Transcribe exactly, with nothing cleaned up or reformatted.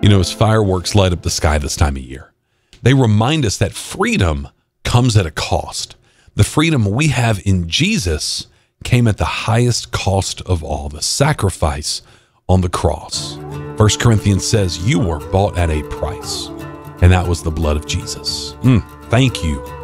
You know, as fireworks light up the sky this time of year, they remind us that freedom comes at a cost. The freedom we have in Jesus came at the highest cost of all, the sacrifice on the cross. First Corinthians says you were bought at a price, and that was the blood of Jesus. Mm, thank you